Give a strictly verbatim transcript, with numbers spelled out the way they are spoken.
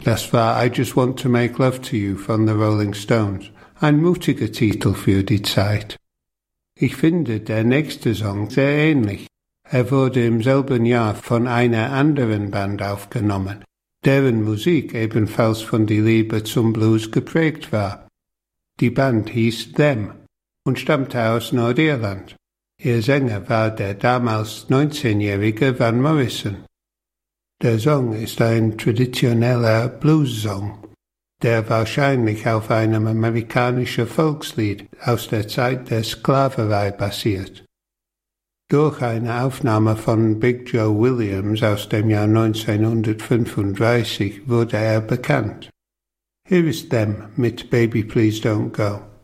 Das war I Just Want to Make Love to You von The Rolling Stones. Ein mutiger Titel für die Zeit. Ich finde der nächste Song sehr ähnlich. Er wurde im selben Jahr von einer anderen Band aufgenommen, deren Musik ebenfalls von der Liebe zum Blues geprägt war. Die Band hieß Them und stammte aus Nordirland. Ihr Sänger war der damals neunzehnjährige Van Morrison. Der Song ist ein traditioneller Blues-Song, der wahrscheinlich auf einem amerikanischen Volkslied aus der Zeit der Sklaverei basiert. Durch eine Aufnahme von Big Joe Williams aus dem Jahr neunzehnhundertfünfunddreißig wurde er bekannt. Hier ist Them mit Baby Please Don't Go.